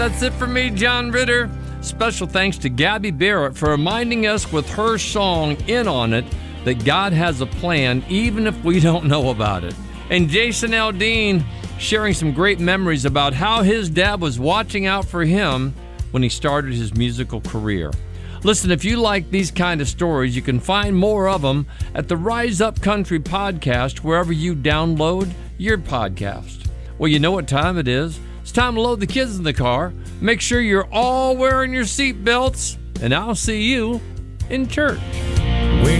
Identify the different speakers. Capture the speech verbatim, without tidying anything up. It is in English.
Speaker 1: That's it for me, John Ritter. Special thanks to Gabby Barrett for reminding us with her song In On It that God has a plan even if we don't know about it. And Jason Aldean sharing some great memories about how his dad was watching out for him when he started his musical career. Listen, if you like these kind of stories, you can find more of them at the Rise Up Country podcast, wherever you download your podcast. Well, you know what time it is. It's time to load the kids in the car. Make sure you're all wearing your seat belts, and I'll see you in church.